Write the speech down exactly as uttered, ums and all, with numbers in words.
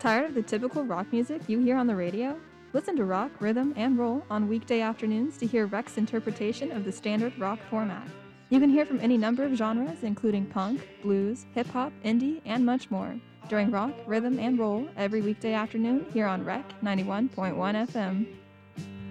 Tired of the typical rock music you hear on the radio? Listen to Rock, Rhythm, and Roll on weekday afternoons to hear Rec's interpretation of the standard rock format. You can hear from any number of genres, including punk, blues, hip-hop, indie, and much more, during Rock, Rhythm, and Roll every weekday afternoon here on Rec ninety-one point one F M.